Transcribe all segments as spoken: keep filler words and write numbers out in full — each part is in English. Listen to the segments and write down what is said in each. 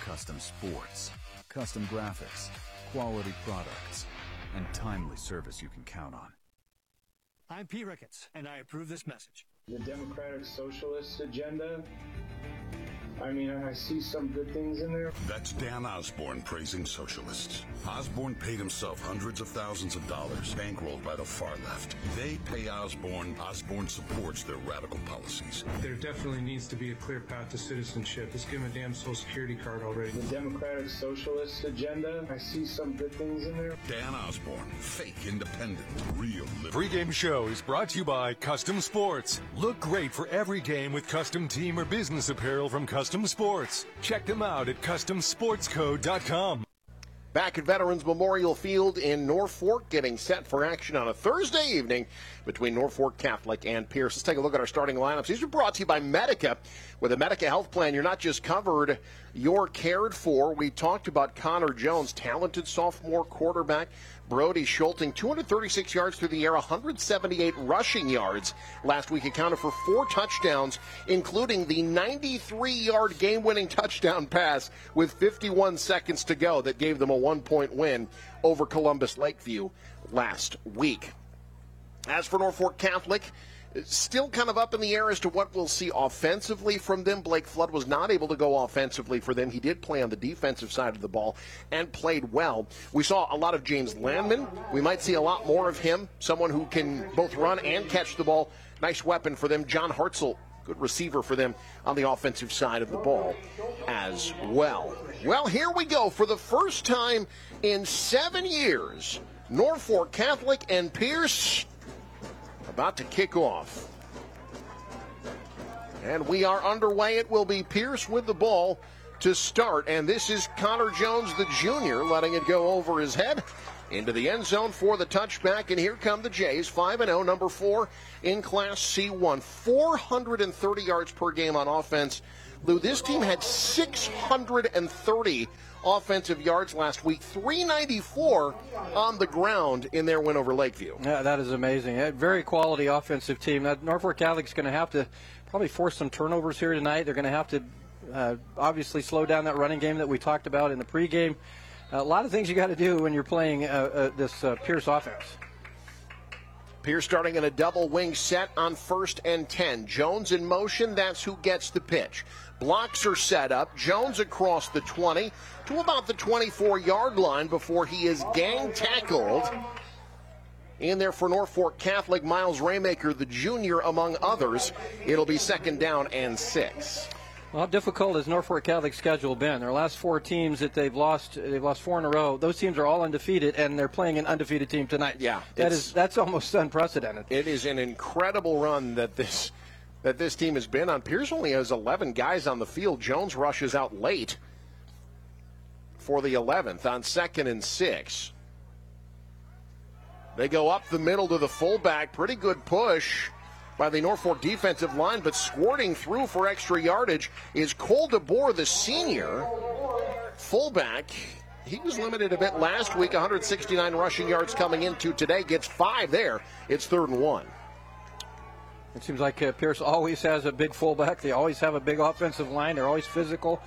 custom sports, custom graphics, quality products, and timely service you can count on. I'm Pete Ricketts, and I approve this message. The Democratic Socialist agenda, I mean, I see some good things in there. That's Dan Osborne praising socialists. Osborne paid himself hundreds of thousands of dollars, bankrolled by the far left. They pay Osborne. Osborne supports their radical policies. There definitely needs to be a clear path to citizenship. Just give him a damn Social Security card already. The Democratic Socialist agenda, I see some good things in there. Dan Osborne, fake independent, real liberal. Pre-game show is brought to you by Custom Sports. Look great for every game with custom team or business apparel from Custom Sports. Check them out at custom sports co dot com. Back at Veterans Memorial Field in Norfolk, getting set for action on a Thursday evening between Norfolk Catholic and Pierce. Let's take a look at our starting lineups. These are brought to you by Medica. With a Medica health plan, you're not just covered, you're cared for. We talked about Connor Jones, talented sophomore quarterback. Brody Schulting, two hundred thirty-six yards through the air, one hundred seventy-eight rushing yards. Last week accounted for four touchdowns, including the ninety-three-yard game-winning touchdown pass with fifty-one seconds to go that gave them a one-point win over Columbus Lakeview last week. As for Norfolk Catholic, still kind of up in the air as to what we'll see offensively from them. Blake Flood was not able to go offensively for them. He did play on the defensive side of the ball and played well. We saw a lot of James Landman. We might see a lot more of him, someone who can both run and catch the ball. Nice weapon for them. John Hartzell, good receiver for them on the offensive side of the ball as well. Well, here we go. For the first time in seven years, Norfolk Catholic and Pierce about to kick off. And we are underway. It will be Pierce with the ball to start. And this is Connor Jones, the junior, letting it go over his head into the end zone for the touchback. And here come the Jays, five and oh, number four in Class C one. four hundred thirty yards per game on offense. Lou, this team had six hundred thirty offensive yards last week, three ninety-four on the ground in their win over Lakeview. Yeah, that is amazing. A very quality offensive team. Now, Norfolk Catholic's going to have to probably force some turnovers here tonight. They're going to have to uh, obviously slow down that running game that we talked about in the pregame. A lot of things you got to do when you're playing uh, uh, this uh, Pierce offense. Pierce starting in a double wing set on first and ten. Jones in motion, that's who gets the pitch. Blocks are set up. Jones across the twenty to about the twenty-four-yard line before he is gang tackled. In there for Norfolk Catholic, Miles Raymaker, the junior, among others. It'll be second down and six. Well, how difficult has Norfolk Catholic's schedule been? Their last four teams that they've lost, they've lost four in a row. Those teams are all undefeated, and they're playing an undefeated team tonight. Yeah, that is that's almost unprecedented. It is an incredible run that this that this team has been on. Pierce only has eleven guys on the field. Jones rushes out late for the eleventh on second and six. They go up the middle to the fullback. Pretty good push by the Norfolk defensive line, but squirting through for extra yardage is Cole DeBoer, the senior fullback. He was limited a bit last week, one hundred sixty-nine rushing yards coming into today, gets five there. It's third and one. It seems like uh, Pierce always has a big fullback. They always have a big offensive line. They're always physical.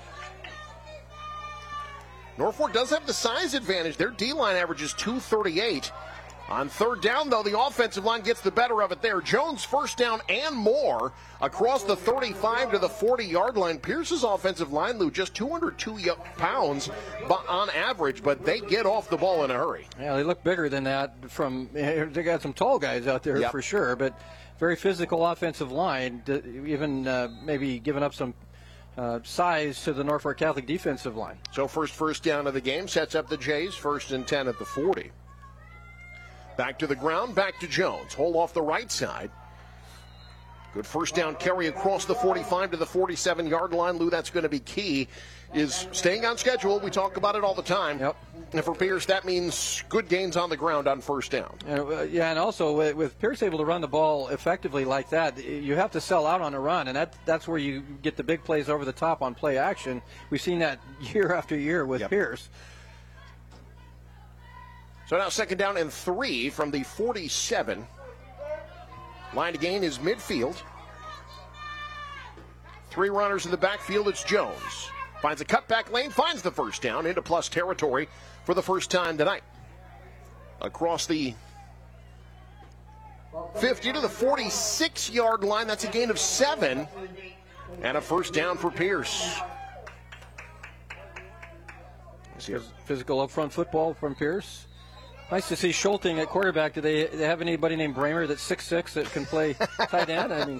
Norfolk does have the size advantage. Their D-line averages two thirty-eight. On third down, though, the offensive line gets the better of it there. Jones first down and more across the thirty-five to the forty-yard line. Pierce's offensive line, Lou, just two hundred two pounds on average, but they get off the ball in a hurry. Yeah, they look bigger than that. From they got some tall guys out there, yep, for sure, but very physical offensive line, even uh, maybe giving up some uh, size to the Norfolk Catholic defensive line. So first first down of the game sets up the Jays, first and ten at the forty. Back to the ground, back to Jones. Hole off the right side. Good first down carry across the forty-five to the forty-seven-yard line. Lou, that's going to be key, is staying on schedule. We talk about it all the time. Yep. And for Pierce, that means good gains on the ground on first down. Uh, yeah, and also with, with Pierce able to run the ball effectively like that, you have to sell out on a run, and that that's where you get the big plays over the top on play action. We've seen that year after year with, yep, Pierce. So now second down and three from the forty-seven. Line to gain is midfield. Three runners in the backfield. It's Jones. Finds a cutback lane, finds the first down into plus territory for the first time tonight. Across the fifty to the forty-six-yard line, that's a gain of seven. And a first down for Pierce. Physical up-front football from Pierce. Nice to see Schulting at quarterback. Do they, they have anybody named Bramer that's six six that can play tight end? I mean,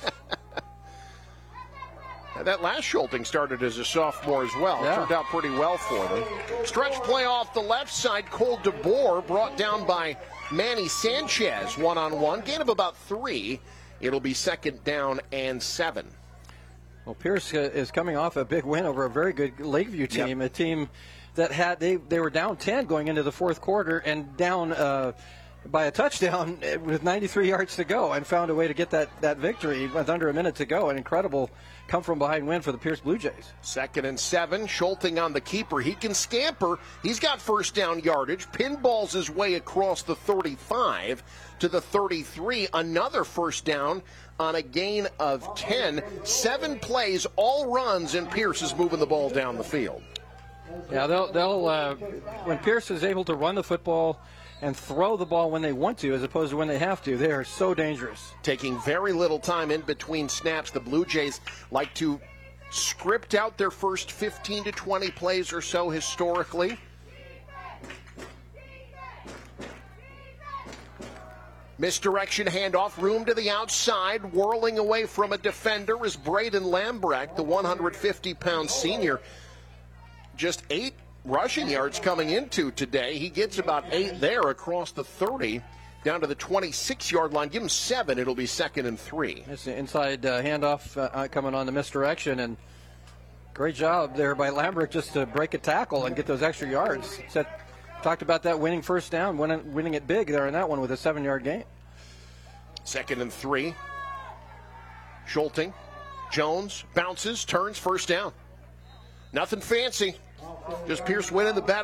that last Schulting started as a sophomore as well. Yeah. Turned out pretty well for them. Stretch play off the left side. Cole DeBoer brought down by Manny Sanchez one-on-one. Gain of about three. It'll be second down and seven. Well, Pierce is coming off a big win over a very good Lakeview team, Yep. a team that had they, they were down ten going into the fourth quarter and down uh, by a touchdown with ninety-three yards to go and found a way to get that, that victory with under a minute to go. An incredible come-from-behind win for the Pierce Blue Jays. Second and seven. Schulting on the keeper. He can scamper. He's got first down yardage. Pinballs his way across the thirty-five to the thirty-three. Another first down on a gain of ten. Seven plays, all runs, and Pierce is moving the ball down the field. Yeah, they'll, they'll uh, when Pierce is able to run the football and throw the ball when they want to as opposed to when they have to, they are so dangerous. Taking very little time in between snaps, the Blue Jays like to script out their first fifteen to twenty plays or so historically. Misdirection handoff, room to the outside, whirling away from a defender is Braden Lambrecht, the one hundred fifty pound senior. Just eight rushing yards coming into today. He gets about eight there across the thirty, down to the twenty-six-yard line. Give him seven, it'll be second and three. It's the inside uh, handoff uh, coming on the misdirection, and great job there by Lambrecht just to break a tackle and get those extra yards. Said, talked about that winning first down, winning, winning it big there in that one with a seven-yard gain. Second and three. Schulting, Jones, bounces, turns, first down. Nothing fancy. Just Pierce winning the battle.